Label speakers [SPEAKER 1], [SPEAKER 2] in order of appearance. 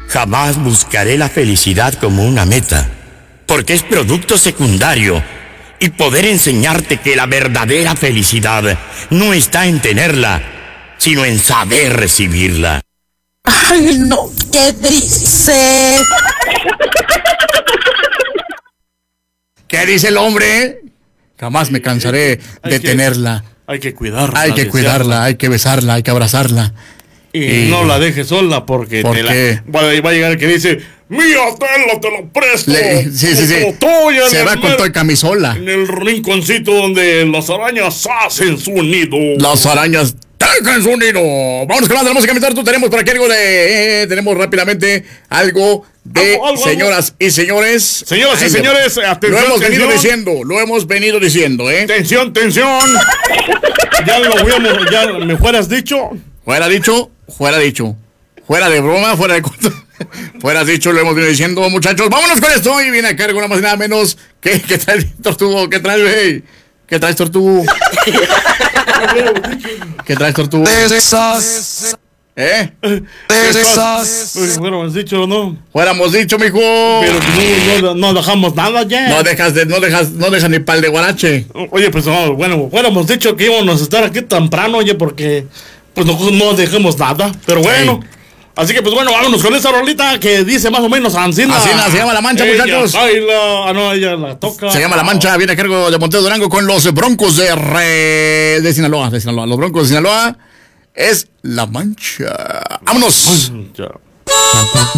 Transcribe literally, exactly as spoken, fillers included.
[SPEAKER 1] Jamás buscaré la felicidad como una meta, porque es producto secundario, y poder enseñarte que la verdadera felicidad no está en tenerla, sino en saber recibirla.
[SPEAKER 2] Ay, no, qué dice.
[SPEAKER 3] ¿Qué dice el hombre? Jamás me cansaré
[SPEAKER 4] Hay
[SPEAKER 3] de
[SPEAKER 4] que-
[SPEAKER 3] tenerla.
[SPEAKER 4] Hay que cuidarla.
[SPEAKER 3] Hay que cuidarla, hay que besarla, hay que abrazarla.
[SPEAKER 4] Y,
[SPEAKER 3] Y-
[SPEAKER 4] no la dejes sola porque
[SPEAKER 3] ¿Por
[SPEAKER 4] te la-
[SPEAKER 3] qué?
[SPEAKER 4] va, va a llegar el que dice, mía, tela, te la presto.
[SPEAKER 3] Le- sí, sí, sí.
[SPEAKER 4] Como tuya en
[SPEAKER 3] Se
[SPEAKER 4] el
[SPEAKER 3] va con
[SPEAKER 4] mer-
[SPEAKER 3] todo y camisola.
[SPEAKER 4] En el rinconcito donde las arañas hacen su nido.
[SPEAKER 3] Las arañas tejen su nido. Vamos con la de la música militar. Tú tenemos por aquí algo de... eh, tenemos rápidamente algo de
[SPEAKER 4] Algo, algo,
[SPEAKER 3] señoras y señores.
[SPEAKER 4] Señoras y
[SPEAKER 3] Ay,
[SPEAKER 4] señores,
[SPEAKER 3] lo
[SPEAKER 4] atención,
[SPEAKER 3] hemos venido
[SPEAKER 4] atención.
[SPEAKER 3] diciendo, lo hemos venido diciendo, ¿eh?
[SPEAKER 4] Tensión, tensión. Ya lo habíamos, ya me fueras dicho.
[SPEAKER 3] Fuera dicho, fuera dicho. Fuera de broma, fuera de cuento. Fuera dicho, lo hemos venido diciendo, muchachos. Vámonos con esto. Y viene a cargo nada más y nada menos. ¿Qué, qué traes, Tortugo? ¿Qué traes, güey? ¿Qué traes, Tortugo? ¿Qué traes, Tortugo? ¿Eh?
[SPEAKER 4] Pues, fuéramos dicho, ¿no?
[SPEAKER 3] Fuéramos dicho, mijo.
[SPEAKER 4] Pero no, no, no dejamos nada ya.
[SPEAKER 3] No dejas de, no dejas, no dejas ni pal de guarache.
[SPEAKER 4] Oye, pues no, bueno, fuéramos dicho que íbamos a estar aquí temprano, oye, porque pues no, no dejemos nada. Pero bueno.
[SPEAKER 3] Sí.
[SPEAKER 4] Así que pues bueno, vámonos con esa rolita que dice más o menos Ancina.
[SPEAKER 3] Ancina, se llama La Mancha,
[SPEAKER 4] Ella
[SPEAKER 3] muchachos.
[SPEAKER 4] baila, ah, no, ella la toca.
[SPEAKER 3] Se llama La Mancha, viene a cargo de Monteo Durango con los Broncos de Re... de Sinaloa, de Sinaloa. Los Broncos de Sinaloa es La Mancha. ¡Vámonos!
[SPEAKER 4] Ya.